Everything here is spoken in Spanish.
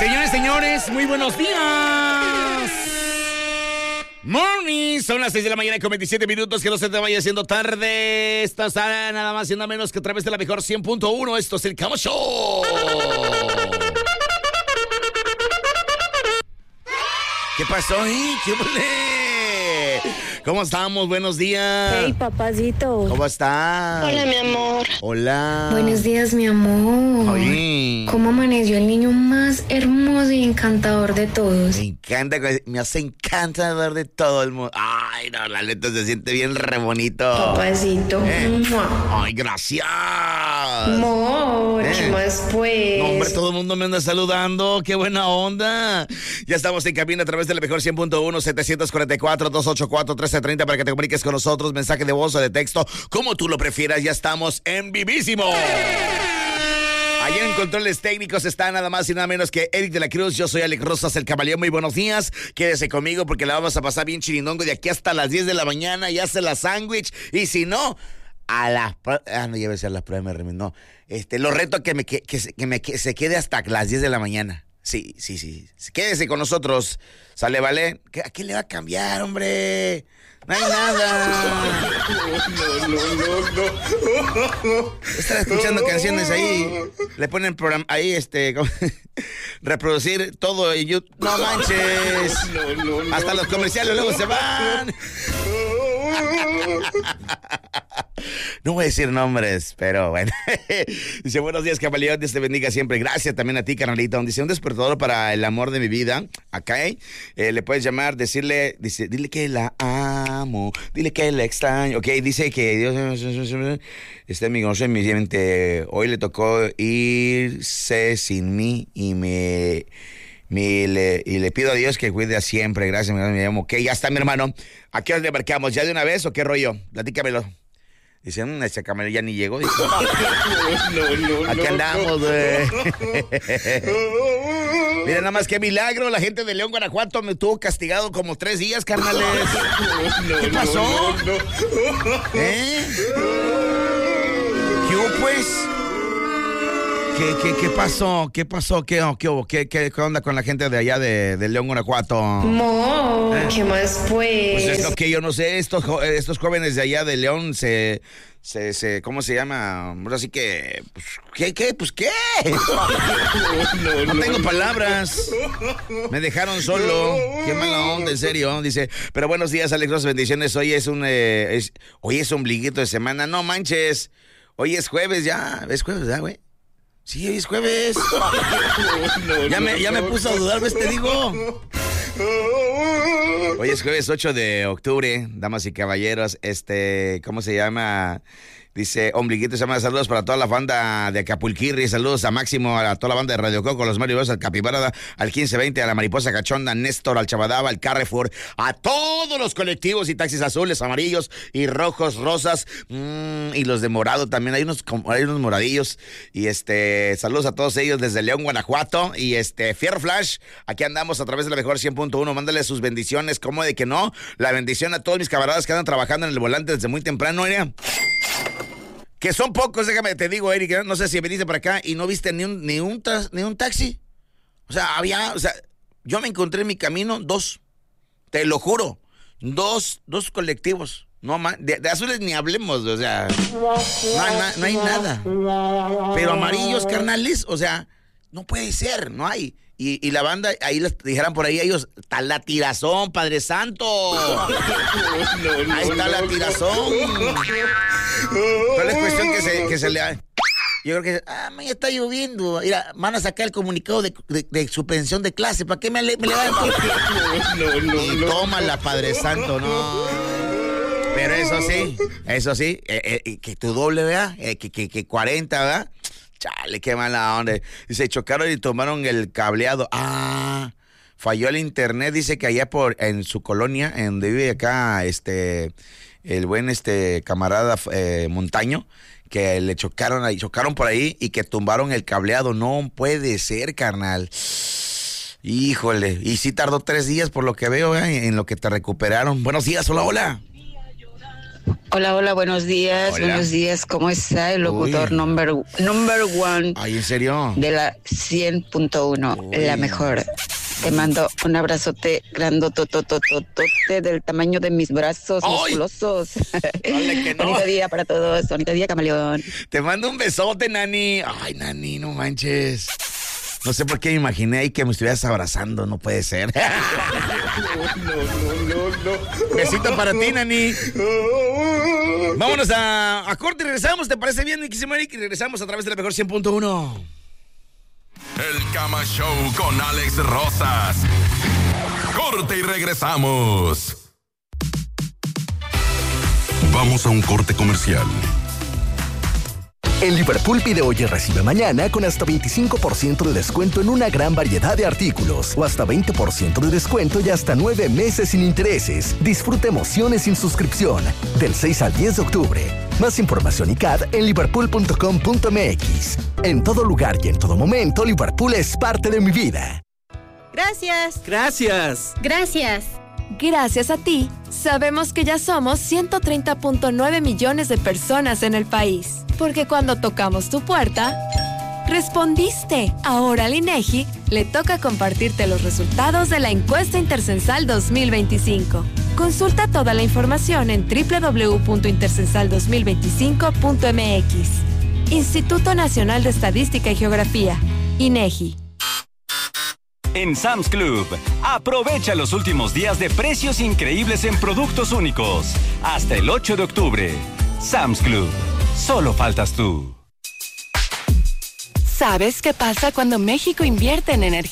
Señores, muy buenos días. Morning, son las 6 de la mañana con 27 minutos, que no se te vaya haciendo tarde. Esto está nada más y nada menos que a través de la mejor 100.1. Esto es el Cabo Show. ¿Qué pasó, ¿Qué huele? ¿Cómo estamos? Buenos días. Hey, papacito. ¿Cómo estás? Hola, mi amor. Hola. Buenos días, mi amor. Oye. ¿Cómo amaneció el niño más hermoso y encantador de todos? Me encanta, me hace encantador de todo el mundo. Ay, no, la neta se siente bien re bonito. Papacito. Ay, gracias. Amor, ¿qué más pues? No, hombre, todo el mundo me anda saludando. Qué buena onda. Ya estamos en cabina a través de la mejor 100.1, 744-284-1330 para que te comuniques con nosotros. Mensaje de voz o de texto, como tú lo prefieras. Ya estamos en vivísimo. Allá en controles técnicos está nada más y nada menos que Eric de la Cruz. Yo soy Alex Rosas, el Camaleón. Muy buenos días. Quédese conmigo porque la vamos a pasar bien chirindongo de aquí hasta las 10 de la mañana. Y hace la sándwich. Y si no, a las... no, ya voy a hacer las pruebas, no. Lo reto a que se quede hasta las 10 de la mañana. Sí. Quédese con nosotros. ¿Sale, vale? ¿A qué le va a cambiar, hombre? No hay nada. No. Estar escuchando canciones ahí. Le ponen programa ahí, reproducir todo en YouTube. No manches. Hasta los comerciales luego se van. No voy a decir nombres, pero bueno. Dice, buenos días, Camaleón, Dios te bendiga siempre. Gracias también a ti, carnalita. Dice, un despertador para el amor de mi vida. Acá, le puedes llamar, dile que la amo, dile que la extraño. Ok, dice que Dios está en mi gozo, en mi mente. Hoy le tocó irse sin mí y le pido a Dios que cuide siempre. Gracias, me llamo. Ok, ya está, mi hermano. ¿A qué hora le marcamos? ¿Ya de una vez o qué rollo? Platícamelo. Dice, ese camarero ya ni llegó. Dice, no. Aquí andamos, güey. Mira, nada más que milagro. La gente de León, Guanajuato me tuvo castigado como 3 días, carnales. ¿Qué pasó? ¿Qué hubo, pues? ¿Qué pasó? ¿Qué hubo? ¿Qué onda con la gente de allá de León, Guanajuato? Amor, ¿qué más pues? Pues es lo que yo no sé, estos jóvenes de allá de León se ¿cómo se llama? Así que, ¿qué? No tengo palabras. Me dejaron solo. Qué mala onda, en serio. Dice, pero buenos días, Alex, Ross, bendiciones. Hoy es hoy es ombliguito de semana. No manches. Hoy es jueves ya. ¿Es jueves, ya, güey? Sí, hoy es jueves. Ya me puso a dudar, ¿ves? Te digo. Hoy es jueves 8 de octubre, damas y caballeros. ¿Cómo se llama? Dice, ombliguito, se llama saludos para toda la banda de Acapulquirri, saludos a Máximo, a toda la banda de Radio Coco, los Marios, al Capibara, al 1520, a la Mariposa Cachonda, Néstor, al Chabadaba, al Carrefour, a todos los colectivos y taxis azules, amarillos y rojos, rosas, y los de morado también, hay unos moradillos, y saludos a todos ellos desde León, Guanajuato, y Fierro Flash, aquí andamos a través de la mejor 100.1, mándale sus bendiciones, ¿cómo de que no? La bendición a todos mis camaradas que andan trabajando en el volante desde muy temprano, que son pocos, déjame te digo, Eric, no sé si viniste para acá y no viste ni un taxi. O sea, yo me encontré en mi camino 2, te lo juro, 2 colectivos. No, de azules ni hablemos, o sea, no hay nada. Pero amarillos, carnales, o sea, no puede ser, no hay. Y la banda, ahí les dijeran por ahí ellos, está la tirazón, Padre Santo. Ahí está la tirazón. Pero es cuestión que se le... Yo creo que, ya está lloviendo. Mira, van a sacar el comunicado de suspensión de clase. ¿Para qué me levanto? Y tómala, Padre Santo, no. Pero eso sí, que tu doble, ¿verdad? Que 40, ¿verdad? Chale, qué mala onda. Dice, chocaron y tomaron el cableado. Falló el internet. Dice que allá en su colonia, en donde vive acá, el buen camarada Montaño, que le chocaron por ahí y que tumbaron el cableado. No puede ser, carnal. Híjole. Y sí tardó 3 días por lo que veo, en lo que te recuperaron. Buenos días, hola. Hola, buenos días. Hola. Buenos días, ¿cómo está el locutor number one Ay, ¿en serio? de la 100.1, Uy. la mejor? Te mando un abrazote grandototototote del tamaño de mis brazos ¡Ay! musculosos. Dale que no. Bonito día para todos, bonito día, camaleón. Te mando un besote, Nani. Ay, Nani, no manches. No sé por qué me imaginé ahí que me estuvieras abrazando, no puede ser. No. Besito para ti, Nani. Vámonos a corte y regresamos. ¿Te parece bien, Nicky Maric? Y regresamos a través de la mejor 100.1. El Cama Show con Alex Rosas. Corte y regresamos. Vamos a un corte comercial. En Liverpool pide hoy y recibe mañana con hasta 25% de descuento en una gran variedad de artículos o hasta 20% de descuento y hasta 9 meses sin intereses. Disfruta emociones sin suscripción del 6 al 10 de octubre. Más información y CAD en liverpool.com.mx. En todo lugar y en todo momento, Liverpool es parte de mi vida. Gracias. Gracias. Gracias. Gracias a ti, sabemos que ya somos 130.9 millones de personas en el país. Porque cuando tocamos tu puerta, respondiste. Ahora al INEGI le toca compartirte los resultados de la encuesta intercensal 2025. Consulta toda la información en www.intercensal2025.mx. Instituto Nacional de Estadística y Geografía, INEGI. En Sam's Club, aprovecha los últimos días de precios increíbles en productos únicos. Hasta el 8 de octubre. Sam's Club. Solo faltas tú. ¿Sabes qué pasa cuando México invierte en energía?